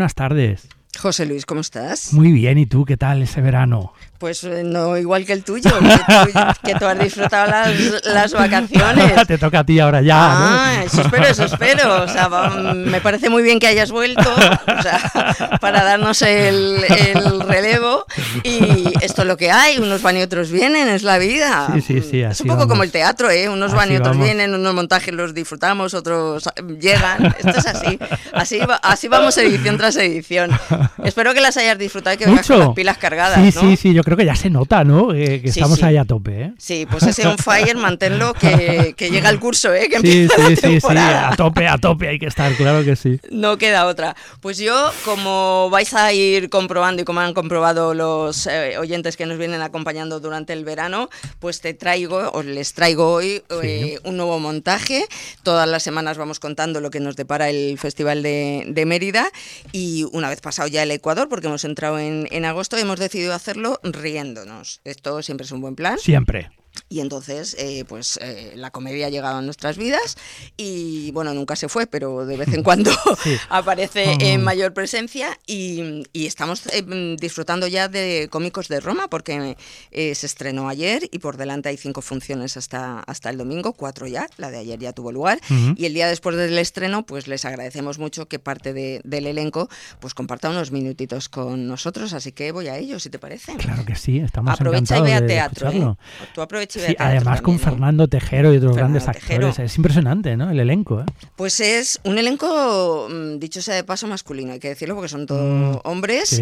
Buenas tardes. José Luis, ¿cómo estás? Muy bien, ¿y tú qué tal ese verano? Pues no igual que el tuyo, que tú has disfrutado las vacaciones. Te toca a ti ahora ya, ¿no? Eso espero. O sea, me parece muy bien que hayas vuelto, o sea, para darnos el relevo. Y esto es lo que hay, unos van y otros vienen, es la vida. Sí, es un poco como el teatro, ¿eh? Unos van y otros vienen, unos montajes los disfrutamos, otros llegan. Esto es así. Así vamos edición tras edición. Espero que las hayas disfrutado y que vengas con las pilas cargadas, ¿no? Sí, yo creo que ya se nota, ¿no? Que estamos ahí a tope, ¿eh? Sí, pues ese on fire, manténlo, que llega el curso, ¿eh? Que empieza la temporada. Sí, a tope hay que estar, claro que sí. No queda otra. Pues yo, como vais a ir comprobando y como han comprobado los oyentes que nos vienen acompañando durante el verano, pues les traigo hoy un nuevo montaje. Todas las semanas vamos contando lo que nos depara el Festival de Mérida, y una vez pasado ya el Ecuador, porque hemos entrado en agosto, hemos decidido hacerlo riéndonos. Esto siempre es un buen plan. Siempre. Y entonces, la comedia ha llegado a nuestras vidas y, bueno, nunca se fue, pero de vez en cuando aparece en mayor presencia y estamos disfrutando ya de Cómicos de Roma, porque se estrenó ayer y por delante hay 5 funciones hasta el domingo, 4 ya, la de ayer ya tuvo lugar, y el día después del estreno, pues les agradecemos mucho que parte del elenco pues comparta unos minutitos con nosotros, así que voy a ello, si te parece. Claro que sí, estamos Aprovecha encantados y ve a de teatro, escucharlo. Tú aprovecha y ve a Sí, teatro además también, con Fernando Tejero y otros grandes Tejero. actores. Es impresionante, ¿no? El elenco, ¿eh? Pues es un elenco, dicho sea de paso, masculino, hay que decirlo, porque son todos hombres,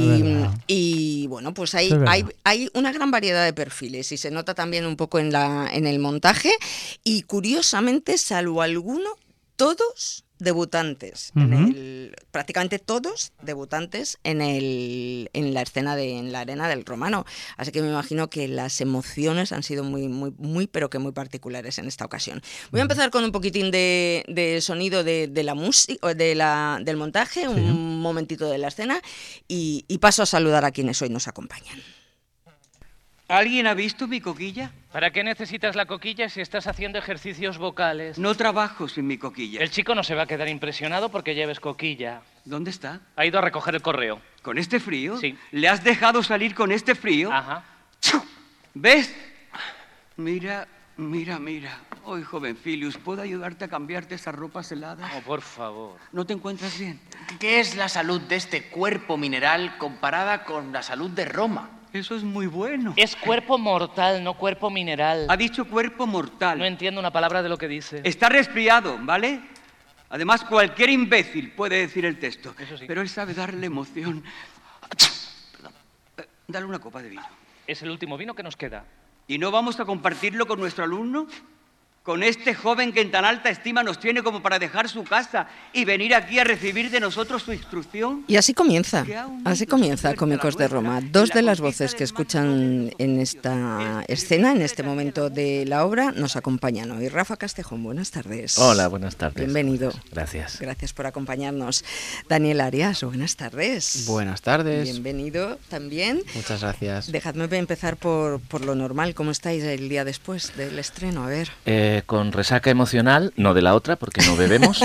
y bueno, pues hay una gran variedad de perfiles y se nota también un poco en el montaje, y curiosamente, salvo alguno, todos debutantes, prácticamente todos debutantes en la escena en la arena del Romano, así que me imagino que las emociones han sido muy pero que muy particulares en esta ocasión. Voy a empezar con un poquitín de sonido de la música, del montaje, un momentito de la escena, y paso a saludar a quienes hoy nos acompañan. ¿Alguien ha visto mi coquilla? ¿Para qué necesitas la coquilla si estás haciendo ejercicios vocales? No trabajo sin mi coquilla. El chico no se va a quedar impresionado porque lleves coquilla. ¿Dónde está? Ha ido a recoger el correo. ¿Con este frío? Sí. ¿Le has dejado salir con este frío? Ajá. ¿Ves? Mira. Hoy, joven Filius, ¿puedo ayudarte a cambiarte esas ropas heladas? Oh, por favor. ¿No te encuentras bien? ¿Qué es la salud de este cuerpo mineral comparada con la salud de Roma? Eso es muy bueno. Es cuerpo mortal, no cuerpo mineral. Ha dicho cuerpo mortal. No entiendo una palabra de lo que dice. Está resfriado, ¿vale? Además, cualquier imbécil puede decir el texto. Eso sí. Pero él sabe darle emoción. Perdón. Dale una copa de vino. Es el último vino que nos queda. ¿Y no vamos a compartirlo con nuestro alumno? Con este joven que en tan alta estima nos tiene como para dejar su casa y venir aquí a recibir de nosotros su instrucción. Y así comienza Cómicos de Roma. 2 de las voces que escuchan en esta escena, en este momento de la obra, nos acompañan hoy. Rafa Castejón, buenas tardes. Hola, buenas tardes. Bienvenido. Gracias. Gracias por acompañarnos. Daniel Arias, buenas tardes. Buenas tardes. Bienvenido también. Muchas gracias. Dejadme empezar por lo normal. ¿Cómo estáis el día después del estreno? A ver. Con resaca emocional, no de la otra, porque no bebemos.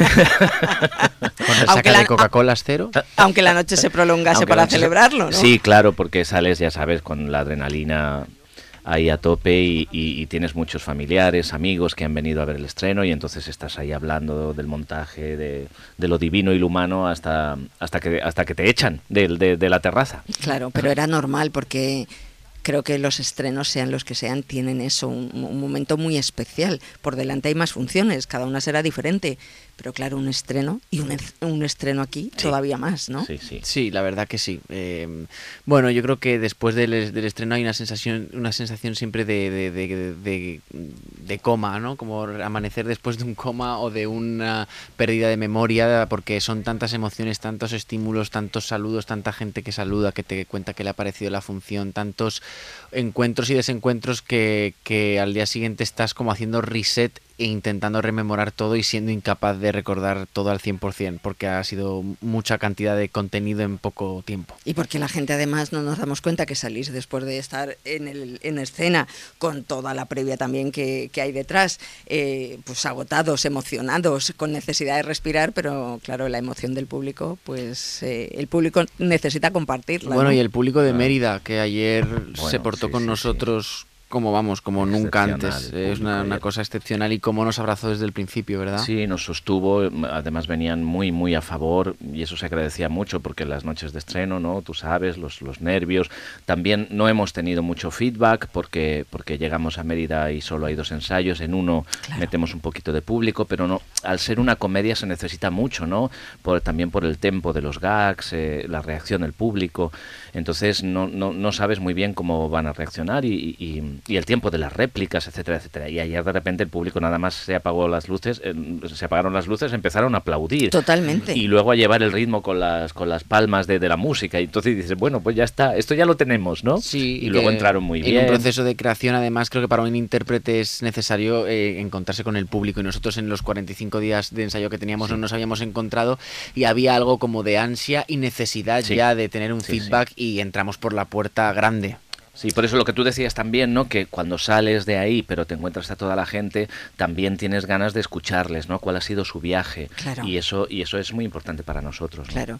Con resaca de Coca-Cola cero. Aunque la noche se prolongase para celebrarlo, ¿no? Sí, claro, porque sales, ya sabes, con la adrenalina ahí a tope y tienes muchos familiares, amigos que han venido a ver el estreno, y entonces estás ahí hablando del montaje, de lo divino y lo humano hasta que te echan de la terraza. Claro, pero era normal porque creo que los estrenos, sean los que sean, tienen eso, un momento muy especial. Por delante hay más funciones, cada una será diferente, pero claro, un estreno, y un estreno aquí todavía más, ¿no? Sí, la verdad que sí. Bueno, yo creo que después del estreno hay una sensación siempre de coma, ¿no? Como amanecer después de un coma o de una pérdida de memoria, porque son tantas emociones, tantos estímulos, tantos saludos, tanta gente que saluda, que te cuenta que le ha parecido la función, tantos encuentros y desencuentros que al día siguiente estás como haciendo reset e intentando rememorar todo y siendo incapaz de recordar todo al 100%, porque ha sido mucha cantidad de contenido en poco tiempo. Y porque la gente además no nos damos cuenta que salís después de estar en escena con toda la previa también que hay detrás, pues agotados, emocionados, con necesidad de respirar, pero claro, la emoción del público, pues el público necesita compartirla. Bueno, ¿no? y el público de Mérida, que ayer se portó con nosotros como nunca antes. Es una cosa excepcional, y cómo nos abrazó desde el principio, ¿verdad? Sí, nos sostuvo, además venían muy, muy a favor, y eso se agradecía mucho, porque las noches de estreno, ¿no? Tú sabes, los nervios. También no hemos tenido mucho feedback, porque llegamos a Mérida y solo hay 2 ensayos, en uno metemos un poquito de público, pero no, al ser una comedia se necesita mucho, ¿no? También por el tempo de los gags, la reacción del público, entonces no sabes muy bien cómo van a reaccionar, y el tiempo de las réplicas, etcétera, etcétera. Y ayer de repente el público nada más se apagaron las luces, empezaron a aplaudir. Totalmente. Y luego a llevar el ritmo con las palmas de la música. Y entonces dices, bueno, pues ya está, esto ya lo tenemos, ¿no? Sí. Y luego entraron muy bien. En un proceso de creación, además, creo que para un intérprete es necesario encontrarse con el público. Y nosotros en los 45 días de ensayo que teníamos no nos habíamos encontrado, y había algo como de ansia y necesidad ya de tener un feedback, y entramos por la puerta grande. Sí, por eso lo que tú decías también, ¿no? Que cuando sales de ahí, pero te encuentras a toda la gente, también tienes ganas de escucharles, ¿no? ¿Cuál ha sido su viaje? Claro. Y eso es muy importante para nosotros, ¿no? Claro.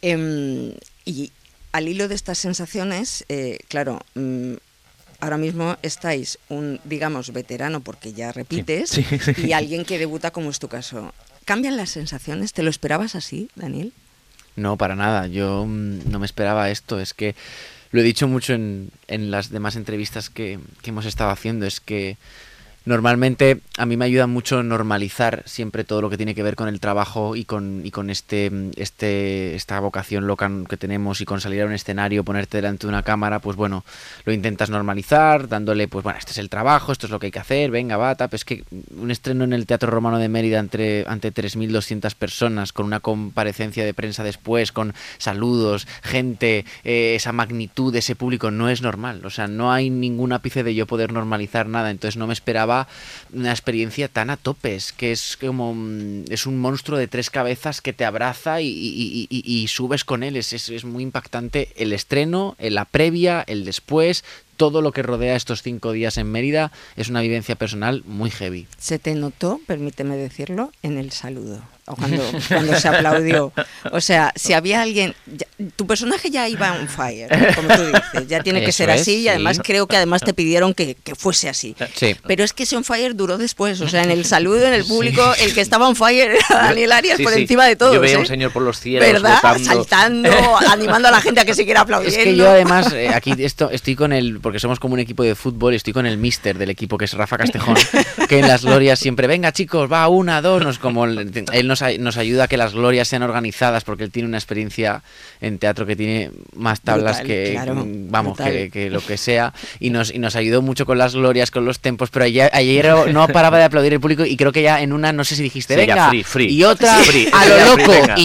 Y al hilo de estas sensaciones, claro, ahora mismo estáis digamos, veterano, porque ya repites, sí. y alguien que debuta, como es tu caso. ¿Cambian las sensaciones? ¿Te lo esperabas así, Daniel? No, para nada. Yo no me esperaba esto. Es que lo he dicho mucho en las demás entrevistas que hemos estado haciendo, es que normalmente a mí me ayuda mucho normalizar siempre todo lo que tiene que ver con el trabajo y con esta vocación loca que tenemos, y con salir a un escenario, ponerte delante de una cámara, pues bueno, lo intentas normalizar, dándole, pues bueno, este es el trabajo, esto es lo que hay que hacer, venga, va, tap. Es que un estreno en el Teatro Romano de Mérida ante 3.200 personas, con una comparecencia de prensa después, con saludos, gente, esa magnitud de ese público, no es normal. O sea, no hay ningún ápice de yo poder normalizar nada, entonces no me esperaba una experiencia tan a tope. Es que es como es un monstruo de 3 cabezas que te abraza y subes con él. Es muy impactante el estreno, la previa, el después. Todo lo que rodea estos 5 días en Mérida es una vivencia personal muy heavy. Se te notó, permíteme decirlo, en el saludo, o cuando se aplaudió. O sea, si había alguien... tu personaje ya iba on fire, como tú dices, ya tiene que ser así, y además creo que además te pidieron que fuese así. Sí. Pero es que ese on fire duró después, o sea, en el saludo, en el público, el que estaba on fire era Daniel Arias por encima de todos. Yo veía a un señor por los cielos, ¿verdad? botando. Saltando, animando a la gente a que siguiera aplaudiendo. Es que yo además, aquí estoy con porque somos como un equipo de fútbol, estoy con el míster del equipo, que es Rafa Castejón, que en las glorias siempre, venga chicos, va, 1, 2, él nos ayuda a que las glorias sean organizadas, porque él tiene una experiencia en teatro que tiene más tablas que lo que sea, y nos ayudó mucho con las glorias, con los tempos, pero ayer no paraba de aplaudir el público, y creo que ya en una, no sé si dijiste, sí, venga, free. Y otra, a lo loco, y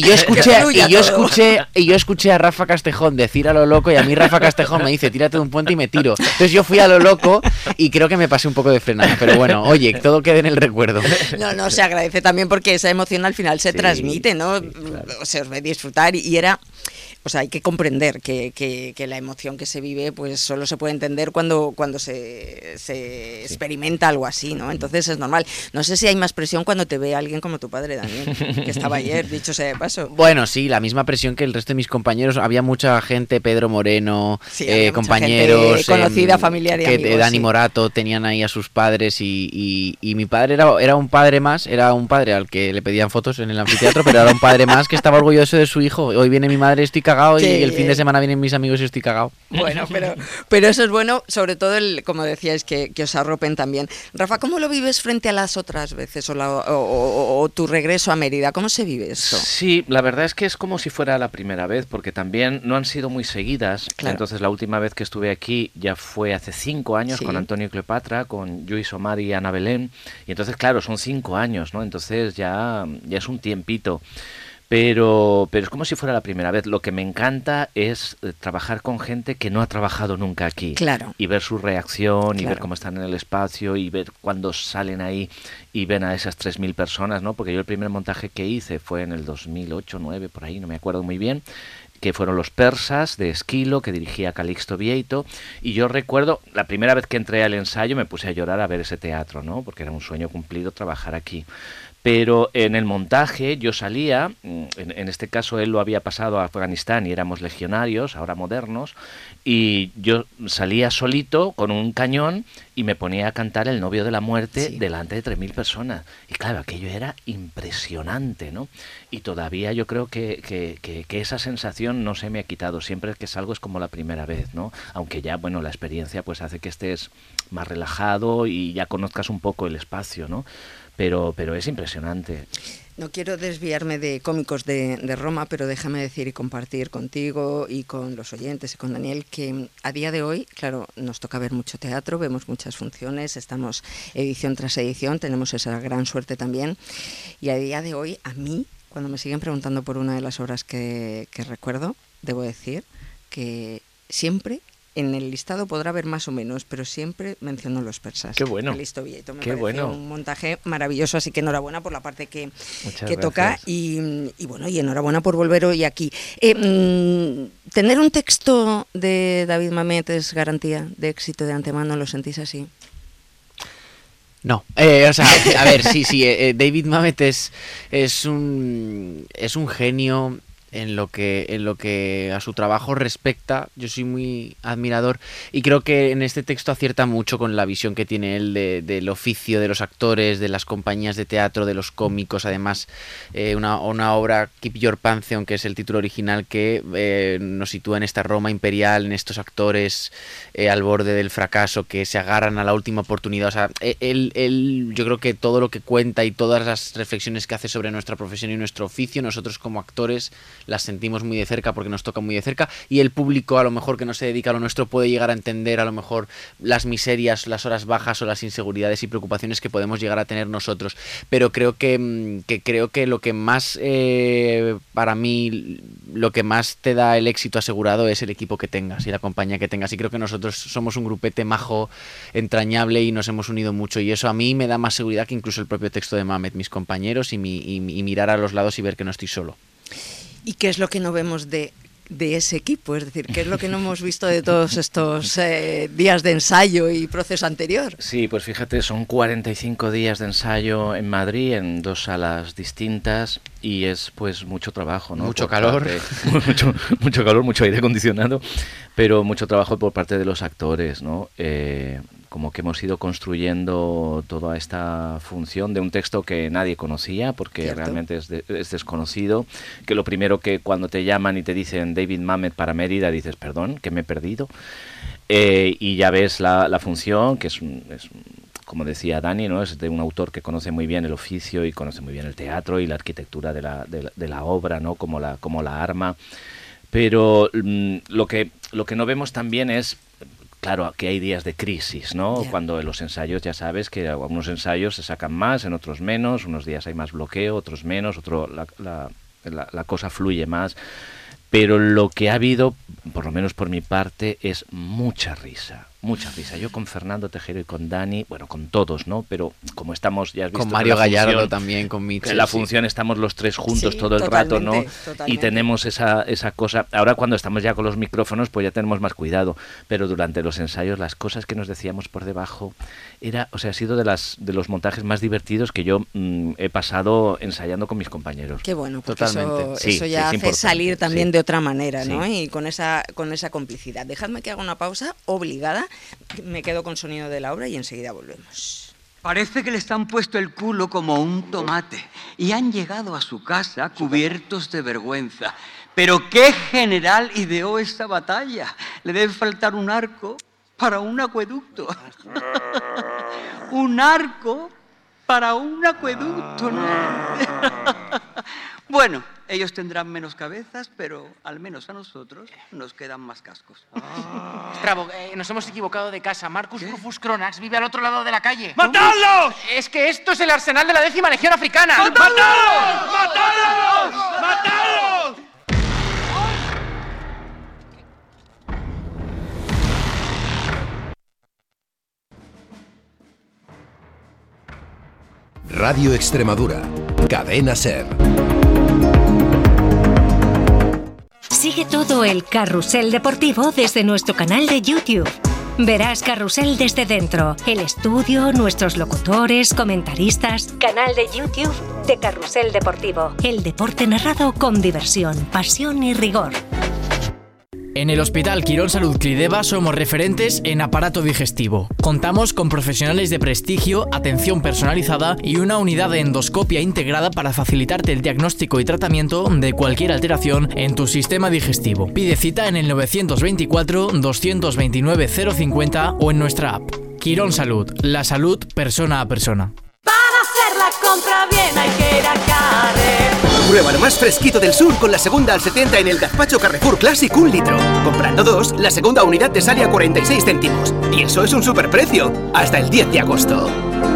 yo escuché a Rafa Castejón decir a lo loco, y a mí Rafa Castejón me dice, tírate de un puente y me tiro. Entonces yo fui a lo loco, y creo que me pasé un poco de frenada, pero bueno, oye, todo queda en el recuerdo. No, se agradece también, porque esa emoción al final se transmite, ¿no? Claro. Se os ve disfrutar, y era... O sea, hay que comprender que la emoción que se vive, pues solo se puede entender cuando se experimenta algo así, ¿no? Entonces es normal. No sé si hay más presión cuando te ve alguien como tu padre, Daniel, que estaba ayer, dicho sea de paso. Bueno, sí, la misma presión que el resto de mis compañeros. Había mucha gente, Pedro Moreno, compañeros, gente conocida, familiar y amigos, Dani Morato, tenían ahí a sus padres, y mi padre era un padre más, era un padre al que le pedían fotos en el anfiteatro, pero era un padre más que estaba orgulloso de su hijo. Hoy viene mi madre, estoy cagado, y el fin de semana vienen mis amigos y estoy cagado. Bueno, pero eso es bueno, sobre todo, como decíais, que os arropen también. Rafa, ¿cómo lo vives frente a las otras veces, o tu regreso a Mérida? ¿Cómo se vive eso? Sí, la verdad es que es como si fuera la primera vez, porque también no han sido muy seguidas. Claro. Entonces la última vez que estuve aquí ya fue hace 5 años, sí, con Antonio y Cleopatra, con Lluís Omar y Ana Belén, y entonces claro, son 5 años, ¿no? Entonces ya es un tiempito. Pero es como si fuera la primera vez. Lo que me encanta es trabajar con gente que no ha trabajado nunca aquí. Claro. Y ver su reacción, Claro. y ver cómo están en el espacio, y ver cuando salen ahí y ven a esas 3.000 personas, ¿no? Porque yo el primer montaje que hice fue en el 2008, 2009, por ahí, no me acuerdo muy bien, que fueron Los Persas, de Esquilo, que dirigía Calixto Vieito, y yo recuerdo, la primera vez que entré al ensayo me puse a llorar a ver ese teatro, ¿no? Porque era un sueño cumplido trabajar aquí. Pero en el montaje yo salía, en este caso él lo había pasado a Afganistán y éramos legionarios, ahora modernos, y yo salía solito con un cañón y me ponía a cantar El novio de la muerte delante de 3.000 personas. Y claro, aquello era impresionante, ¿no? Y todavía yo creo que esa sensación no se me ha quitado. Siempre que salgo es como la primera vez, ¿no? Aunque ya, bueno, la experiencia pues hace que estés más relajado y ya conozcas un poco el espacio, ¿no? Pero es impresionante. No quiero desviarme de Cómicos de Roma, pero déjame decir y compartir contigo y con los oyentes y con Daniel que a día de hoy, claro, nos toca ver mucho teatro, vemos muchas funciones, estamos edición tras edición, tenemos esa gran suerte también. Y a día de hoy, a mí, cuando me siguen preguntando por una de las obras que recuerdo, debo decir que siempre en el listado podrá haber más o menos, pero siempre menciono Los Persas. Qué bueno. Calixto Vieito. Me Qué parece bueno. un montaje maravilloso, así que enhorabuena por la parte que Muchas toca gracias. y bueno, y enhorabuena por volver hoy aquí. ¿Tener un texto de David Mamet es garantía de éxito de antemano? ¿Lo sentís así? No, o sea, a ver, sí, David Mamet es un genio en lo que a su trabajo respecta. Yo soy muy admirador y creo que en este texto acierta mucho con la visión que tiene él del oficio, de los actores, de las compañías de teatro, de los cómicos. Además, una obra, Keep Your Pantheon, que es el título original, que nos sitúa en esta Roma imperial, en estos actores al borde del fracaso, que se agarran a la última oportunidad. O sea, él yo creo que todo lo que cuenta y todas las reflexiones que hace sobre nuestra profesión y nuestro oficio, nosotros como actores las sentimos muy de cerca porque nos toca muy de cerca, y el público a lo mejor que no se dedica a lo nuestro puede llegar a entender a lo mejor las miserias, las horas bajas o las inseguridades y preocupaciones que podemos llegar a tener nosotros. Pero creo que lo que más para mí, lo que más te da el éxito asegurado es el equipo que tengas y la compañía que tengas, y creo que nosotros somos un grupete majo, entrañable, y nos hemos unido mucho, y eso a mí me da más seguridad que incluso el propio texto de Mamet, mis compañeros y mirar a los lados y ver que no estoy solo. ¿Y qué es lo que no vemos de ese equipo? Es decir, ¿qué es lo que no hemos visto de todos estos días de ensayo y proceso anterior? Sí, pues fíjate, son 45 días de ensayo en Madrid, en 2 salas distintas, y es pues mucho trabajo, ¿no? Mucho calor. Mucho calor, mucho aire acondicionado, pero mucho trabajo por parte de los actores, ¿no? Como que hemos ido construyendo toda esta función de un texto que nadie conocía, porque ¿cierto? Realmente es desconocido, que lo primero que cuando te llaman y te dicen David Mamet para Mérida, dices, perdón, que me he perdido, y ya ves la función, que es como decía Dani, ¿no? Es de un autor que conoce muy bien el oficio y conoce muy bien el teatro y la arquitectura de la obra, ¿no? Como la arma, pero lo que no vemos también es, claro, que hay días de crisis, ¿no? Yeah. Cuando en los ensayos, ya sabes que algunos ensayos se sacan más, en otros menos, unos días hay más bloqueo, otros menos, la cosa fluye más. Pero lo que ha habido, por lo menos por mi parte, es mucha risa. Yo con Fernando Tejero y con Dani, bueno, con todos, ¿no? Pero como estamos, ya has visto... Con Mario Gallardo también, con Mitchell. En la función estamos los tres juntos Sí, todo el rato, ¿no? totalmente. Y tenemos esa cosa... Ahora cuando estamos ya con los micrófonos, pues ya tenemos más cuidado. Pero durante los ensayos, las cosas que nos decíamos por debajo, ha sido de los montajes más divertidos que yo he pasado ensayando con mis compañeros. Qué bueno, porque Totalmente. eso ya hace salir también de otra manera, ¿no? Sí. Y con esa complicidad. Dejadme que haga una pausa obligada, me quedo con sonido de la obra y enseguida volvemos. Parece que les han puesto el culo como un tomate y han llegado a su casa cubiertos de vergüenza. Pero ¿qué general ideó esta batalla? Le debe faltar un arco para un acueducto. Un arco para un acueducto, ¿no? Bueno, ellos tendrán menos cabezas, pero al menos a nosotros nos quedan más cascos. Strabo, nos hemos equivocado de casa. Marcus Rufus Cronax vive al otro lado de la calle. ¡Matadlos! Es que esto es el arsenal de la 10ª Legión Africana. ¡Matadlos! ¡Matadlos! ¡Matadlos! Radio Extremadura, Cadena SER. Sigue todo el carrusel deportivo desde nuestro canal de YouTube. Verás Carrusel desde dentro, el estudio, nuestros locutores, comentaristas. Canal de YouTube de Carrusel Deportivo. El deporte narrado con diversión, pasión y rigor. En el Hospital Quirón Salud Clideva somos referentes en aparato digestivo. Contamos con profesionales de prestigio, atención personalizada y una unidad de endoscopia integrada para facilitarte el diagnóstico y tratamiento de cualquier alteración en tu sistema digestivo. Pide cita en el 924-229-050 o en nuestra app. Quirón Salud, la salud persona a persona. Para hacer la compra bien hay que ir a Carrer. Prueba lo más fresquito del sur con la segunda al 70 en el gazpacho Carrefour Classic 1 litro. Comprando 2, la segunda unidad te sale a 46 céntimos. Y eso es un superprecio. Hasta el 10 de agosto.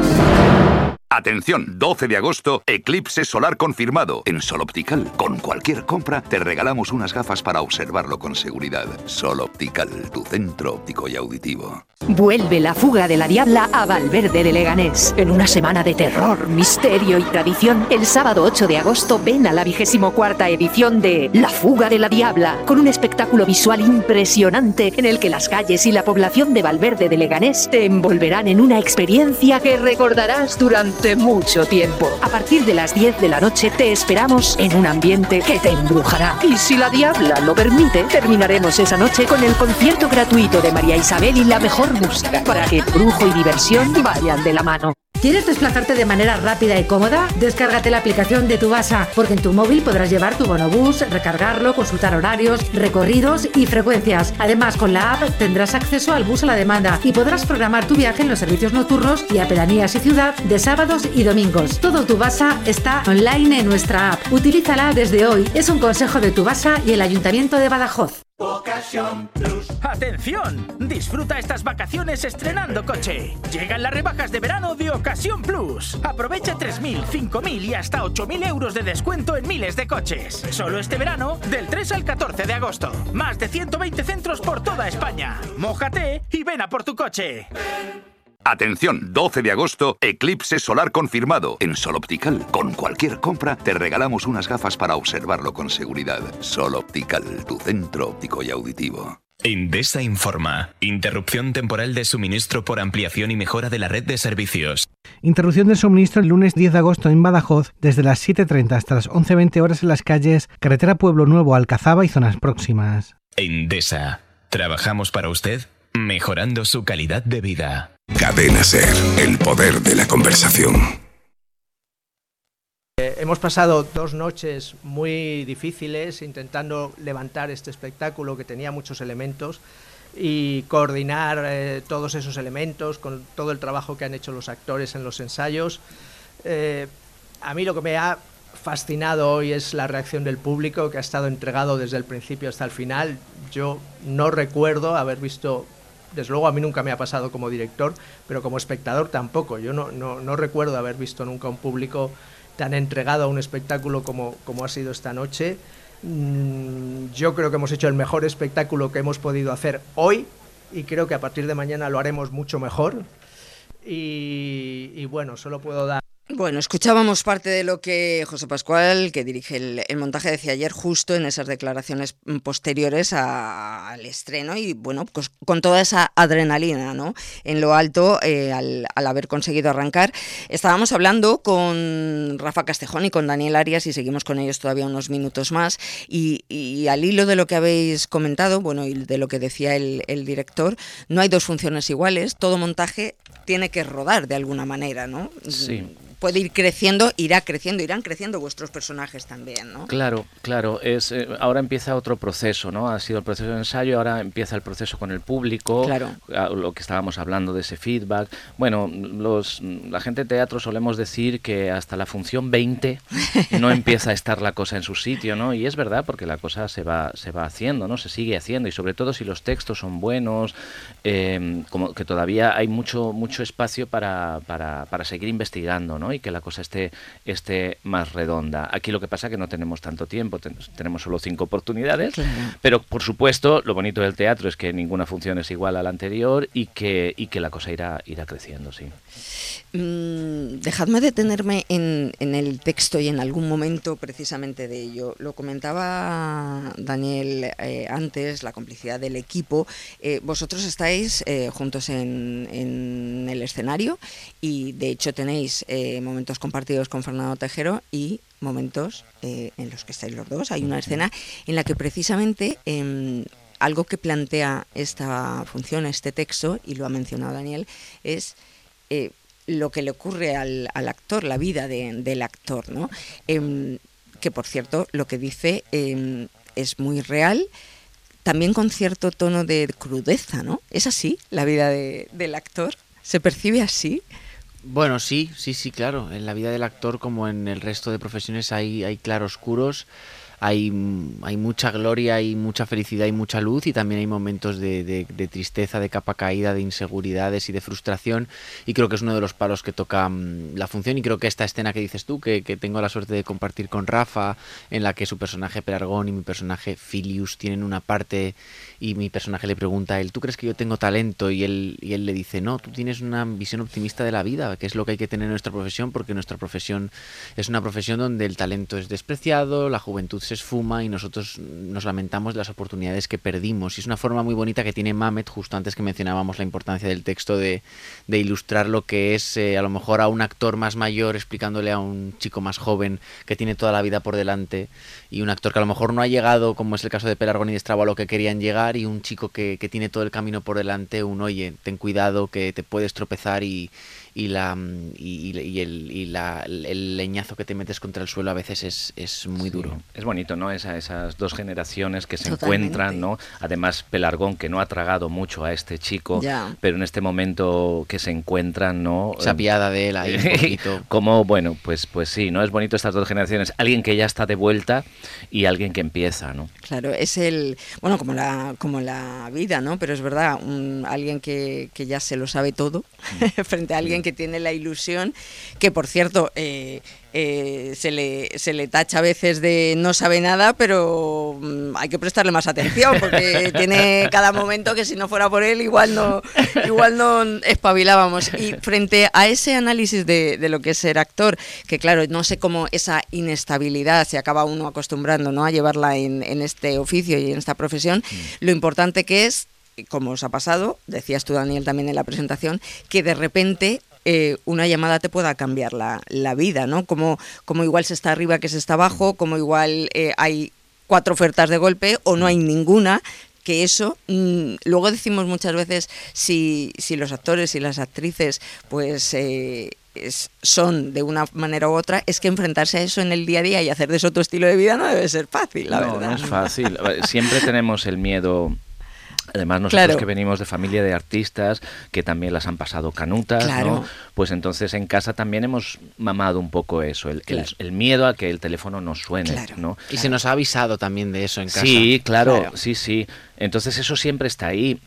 Atención, 12 de agosto, eclipse solar confirmado. En Sol Optical, con cualquier compra, te regalamos unas gafas para observarlo con seguridad. Sol Optical, tu centro óptico y auditivo. Vuelve la fuga de la Diabla a Valverde de Leganés. En una semana de terror, misterio y tradición, el sábado 8 de agosto ven a la 24ª edición de La Fuga de la Diabla, con un espectáculo visual impresionante en el que las calles y la población de Valverde de Leganés te envolverán en una experiencia que recordarás durante mucho tiempo. A partir de las 10 de la noche te esperamos en un ambiente que te embrujará. Y si la Diabla lo permite, terminaremos esa noche con el concierto gratuito de María Isabel y la mejor música, para que brujo y diversión vayan de la mano. ¿Quieres desplazarte de manera rápida y cómoda? Descárgate la aplicación de Tubasa, porque en tu móvil podrás llevar tu bonobús, recargarlo, consultar horarios, recorridos y frecuencias. Además, con la app tendrás acceso al bus a la demanda y podrás programar tu viaje en los servicios nocturnos y a pedanías y ciudad de sábados y domingos. Todo Tubasa está online en nuestra app. Utilízala desde hoy. Es un consejo de Tubasa y el Ayuntamiento de Badajoz. Ocasión Plus. ¡Atención! Disfruta estas vacaciones estrenando coche. Llegan las rebajas de verano de Ocasión Plus. Aprovecha 3.000, 5.000 y hasta 8.000 euros de descuento en miles de coches. Solo este verano, del 3 al 14 de agosto. Más de 120 centros por toda España. Mójate y ven a por tu coche. Atención, 12 de agosto, eclipse solar confirmado. En Sol Optical, con cualquier compra, te regalamos unas gafas para observarlo con seguridad. Sol Optical, tu centro óptico y auditivo. Endesa informa. Interrupción temporal de suministro por ampliación y mejora de la red de servicios. Interrupción de suministro el lunes 10 de agosto en Badajoz, desde las 7:30 hasta las 11:20 horas en las calles Carretera Pueblo Nuevo, Alcazaba y zonas próximas. Endesa. Trabajamos para usted, mejorando su calidad de vida. Cadena SER, el poder de la conversación. Hemos pasado 2 noches muy difíciles intentando levantar este espectáculo que tenía muchos elementos y coordinar todos esos elementos con todo el trabajo que han hecho los actores en los ensayos. A mí lo que me ha fascinado hoy es la reacción del público, que ha estado entregado desde el principio hasta el final. Yo no recuerdo haber visto... Desde luego a mí nunca me ha pasado como director, pero como espectador tampoco. Yo no recuerdo haber visto nunca un público tan entregado a un espectáculo como ha sido esta noche. Yo creo que hemos hecho el mejor espectáculo que hemos podido hacer hoy y creo que a partir de mañana lo haremos mucho mejor. Y bueno, solo puedo dar... Bueno, escuchábamos parte de lo que José Pascual, que dirige el montaje, decía ayer justo en esas declaraciones posteriores al estreno y bueno, pues con toda esa adrenalina, ¿no?, en lo alto al haber conseguido arrancar. Estábamos hablando con Rafa Castejón y con Daniel Arias y seguimos con ellos todavía unos minutos más y al hilo de lo que habéis comentado, bueno, y de lo que decía el director, no hay 2 funciones iguales, todo montaje tiene que rodar de alguna manera, ¿no? Sí. puede ir creciendo, irán creciendo vuestros personajes también, ¿no? Claro. Ahora empieza otro proceso, ¿no? Ha sido el proceso de ensayo, ahora empieza el proceso con el público, claro. Lo que estábamos hablando de ese feedback. Bueno, la gente de teatro solemos decir que hasta la función 20 no empieza a estar la cosa en su sitio, ¿no? Y es verdad, porque la cosa se va haciendo, ¿no? Se sigue haciendo, y sobre todo si los textos son buenos, como que todavía hay mucho espacio para seguir investigando, ¿no? Y que la cosa esté más redonda. Aquí lo que pasa es que no tenemos tanto tiempo, tenemos solo 5 oportunidades, claro. Pero por supuesto lo bonito del teatro es que ninguna función es igual a la anterior y que la cosa irá creciendo, sí. Dejadme detenerme en el texto y en algún momento precisamente de ello. Lo comentaba Daniel antes, la complicidad del equipo. Vosotros estáis juntos en el escenario y de hecho tenéis momentos compartidos con Fernando Tejero y momentos en los que estáis los dos. Hay una escena en la que precisamente algo que plantea esta función, este texto, y lo ha mencionado Daniel, es lo que le ocurre al actor, la vida del actor, ¿no? Que por cierto, lo que dice es muy real, también con cierto tono de crudeza, ¿no? ¿Es así la vida del actor? ¿Se percibe así? Bueno, sí, claro. En la vida del actor, como en el resto de profesiones, hay claroscuros. Hay mucha gloria, hay mucha felicidad y mucha luz, y también hay momentos de tristeza, de capa caída, de inseguridades y de frustración, y creo que es uno de los palos que toca la función. Y creo que esta escena que dices tú, que tengo la suerte de compartir con Rafa, en la que su personaje Pelargón y mi personaje Filius tienen una parte, y mi personaje le pregunta a él: ¿tú crees que yo tengo talento? Y él le dice: no, tú tienes una visión optimista de la vida, que es lo que hay que tener en nuestra profesión, porque nuestra profesión es una profesión donde el talento es despreciado, la juventud se esfuma y nosotros nos lamentamos de las oportunidades que perdimos. Y es una forma muy bonita que tiene Mamet, justo antes que mencionábamos la importancia del texto, de ilustrar lo que es a lo mejor a un actor más mayor explicándole a un chico más joven que tiene toda la vida por delante, y un actor que a lo mejor no ha llegado, como es el caso de Pelargón y de Estrabo, a lo que querían llegar, y un chico que tiene todo el camino por delante, oye, ten cuidado que te puedes tropezar y el leñazo que te metes contra el suelo a veces es muy duro. Es bonito, ¿no? Esas dos generaciones que se encuentran, ¿no? Además, Pelargón, que no ha tragado mucho a este chico, pero en este momento que se encuentran, ¿no? Se apiada de él ahí un poquito. Como, bueno, pues sí, ¿no? Es bonito estas dos generaciones. Alguien que ya está de vuelta y alguien que empieza, ¿no? Claro, es como la vida, ¿no? Pero es verdad, alguien que ya se lo sabe todo frente a alguien que tiene la ilusión, que por cierto se le tacha a veces de no sabe nada, pero hay que prestarle más atención, porque tiene cada momento que si no fuera por él igual no espabilábamos. Y frente a ese análisis de lo que es ser actor, que claro, no sé cómo esa inestabilidad se acaba uno acostumbrando, ¿no?, a llevarla en este oficio y en esta profesión, lo importante que es, como os ha pasado, decías tú, Daniel, también en la presentación, que de repente una llamada te pueda cambiar la vida, ¿no? Como igual se está arriba que se está abajo, como igual hay 4 ofertas de golpe o no hay ninguna, que eso, luego decimos muchas veces, si los actores y las actrices pues son de una manera u otra, es que enfrentarse a eso en el día a día y hacer de eso tu estilo de vida no debe ser fácil, la verdad. No es fácil. Siempre tenemos el miedo. Además, nosotros que venimos de familia de artistas que también las han pasado canutas, ¿no? Pues entonces en casa también hemos mamado un poco eso, el miedo a que el teléfono no suene, ¿no? Y se nos ha avisado también de eso en casa. Sí, claro. Sí. Entonces eso siempre está ahí.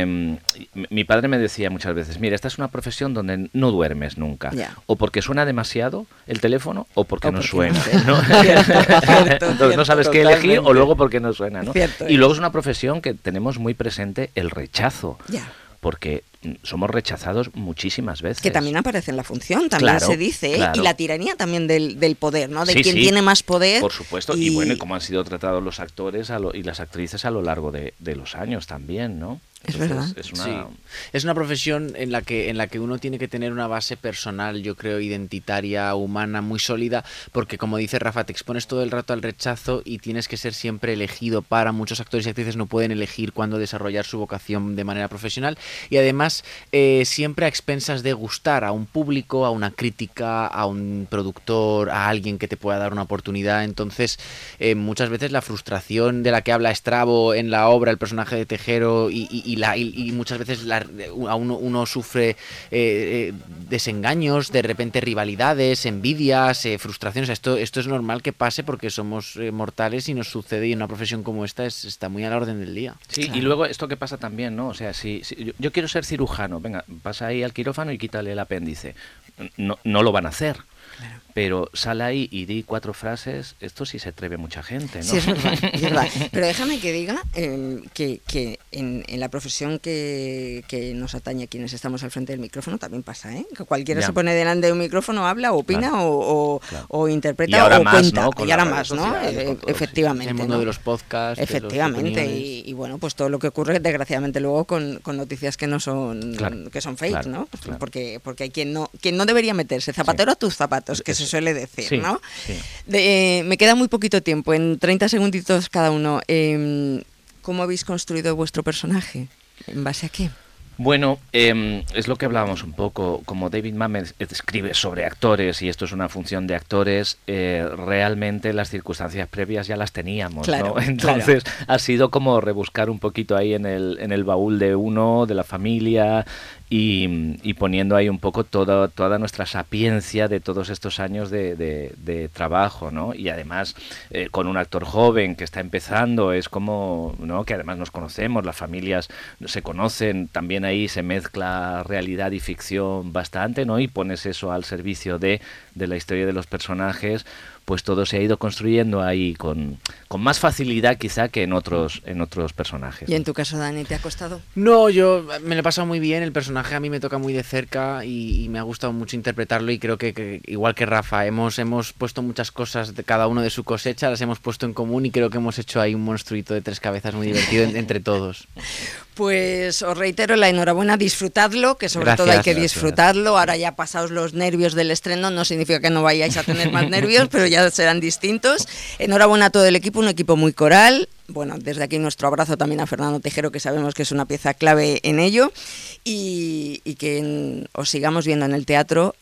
Mi padre me decía muchas veces: mira, esta es una profesión donde no duermes nunca. O porque suena demasiado el teléfono o porque no suena. ¿No? Entonces no sabes qué elegir, o luego porque no suena, ¿no? Y luego es una profesión que tenemos muy presente el rechazo. Porque somos rechazados muchísimas veces. Que también aparece en la función, también se dice, y la tiranía también del poder, ¿no? De quien tiene más poder. Por supuesto, y bueno, y cómo han sido tratados los actores y las actrices a lo largo de los años también, ¿no? Entonces, es verdad. Es una profesión en la que uno tiene que tener una base personal, yo creo, identitaria, humana, muy sólida, porque como dice Rafa, te expones todo el rato al rechazo y tienes que ser siempre elegido. Muchos actores y actrices no pueden elegir cuándo desarrollar su vocación de manera profesional, y además además siempre a expensas de gustar a un público, a una crítica, a un productor, a alguien que te pueda dar una oportunidad. Entonces muchas veces la frustración de la que habla Estrabo en la obra, el personaje de Tejero, y muchas veces uno sufre desengaños, de repente rivalidades, envidias, frustraciones. Esto es normal que pase porque somos mortales y nos sucede, y en una profesión como esta está muy a la orden del día. Sí, claro. Y luego esto que pasa también, ¿no? O sea, si yo quiero ser cirujano, venga, pasa ahí al quirófano y quítale el apéndice. No lo van a hacer. Claro. Pero sale ahí y di 4 frases, esto sí se atreve mucha gente, ¿no? Sí, es verdad. Pero déjame que diga que en la profesión que nos atañe a quienes estamos al frente del micrófono también pasa, ¿eh? Que cualquiera se pone delante de un micrófono, habla, opina, claro, o interpreta, y ahora o más, cuenta. ¿no? Y ahora más, ¿no? Efectivamente. En el mundo de los podcasts. Efectivamente. Y bueno, pues todo lo que ocurre, desgraciadamente, luego con noticias que no son, claro, que son fake, claro, ¿no? Pues claro. Porque hay quien no debería meterse. Zapatero a tus zapatos, que se suele decir, sí, ¿no? Sí. Me queda muy poquito tiempo, en 30 segunditos cada uno. ¿Cómo habéis construido vuestro personaje? ¿En base a qué? Bueno, es lo que hablábamos un poco. Como David Mamet escribe sobre actores, y esto es una función de actores, realmente las circunstancias previas ya las teníamos, claro, ¿no? Entonces ha sido como rebuscar un poquito ahí en el baúl de uno, de la familia, y poniendo ahí un poco toda nuestra sapiencia de todos estos años de trabajo, ¿no? Y además con un actor joven que está empezando, es como, ¿no? Que además nos conocemos, las familias se conocen, también ahí se mezcla realidad y ficción bastante, ¿no? Y pones eso al servicio de la historia de los personajes, pues todo se ha ido construyendo ahí con más facilidad quizá que en otros personajes. ¿Y en tu caso, Dani, te ha costado? No, yo me lo he pasado muy bien, el personaje a mí me toca muy de cerca y me ha gustado mucho interpretarlo, y creo que igual que Rafa, hemos puesto muchas cosas de cada uno de su cosecha, las hemos puesto en común, y creo que hemos hecho ahí un monstruito de 3 cabezas muy divertido entre todos. Pues os reitero la enhorabuena, disfrutadlo, que sobre todo hay que disfrutarlo. Ahora ya pasaos los nervios del estreno, no significa que no vayáis a tener más nervios, pero ya serán distintos. Enhorabuena a todo el equipo, un equipo muy coral. Bueno, desde aquí nuestro abrazo también a Fernando Tejero, que sabemos que es una pieza clave en ello, y que os sigamos viendo en el teatro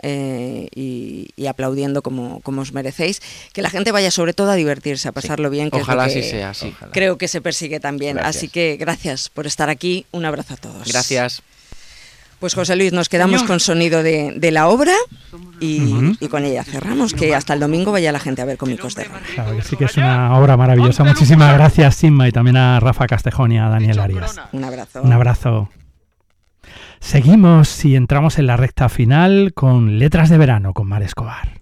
y aplaudiendo como os merecéis. Que la gente vaya sobre todo a divertirse, a pasarlo bien, que ojalá es lo que así sea, sí. Creo que se persigue también. Gracias. Así que gracias por estar aquí, un abrazo a todos. Gracias. Pues José Luis, nos quedamos con sonido de la obra y con ella cerramos, que hasta el domingo vaya la gente a ver Cómicos de Roma. Claro que sí, que es una obra maravillosa. Muchísimas gracias, Simma, y también a Rafa Castejón y a Daniel Arias. Un abrazo. Un abrazo. Seguimos y entramos en la recta final con Letras de Verano con Mar Escobar.